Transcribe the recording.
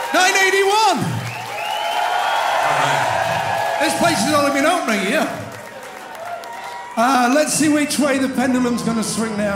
1981. This place has only been open a year. Let's see which way the pendulum's going to swing now.